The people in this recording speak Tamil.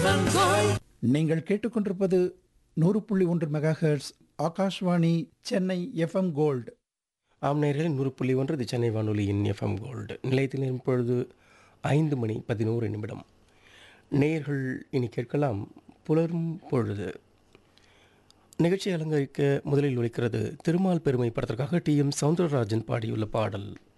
நீங்கள் கேட்டுக்கொண்டிருப்பது 100.1 megahertz Akashvani Chennai FM gold. ஆம் நேயர்களே, 100.1 இது சென்னை வானொலியின் எஃப்எம் கோல்டு. நிலையத்தில் இப்பொழுது 5:11. நேயர்கள் இனி கேட்கலாம் புலரும் பொழுது. நிகழ்ச்சியை அலங்கரிக்க முதலில் ஒலிக்கிறது திருமால் பெருமை படத்திற்காக டி.எம். சௌந்தரராஜன் பாடியுள்ள பாடல்.